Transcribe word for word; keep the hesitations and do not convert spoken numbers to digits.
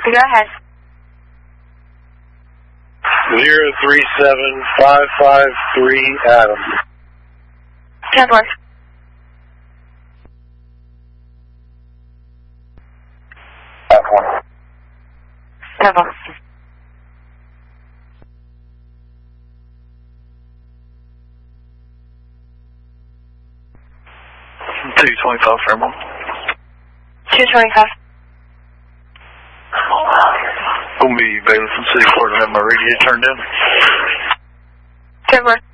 Go ahead. Zero three seven five five three Adam. ten four. ten four. ten four. two twenty-five Fairmont. two twenty-five. Gonna be bailing from City Court and have my radio turned in. ten four.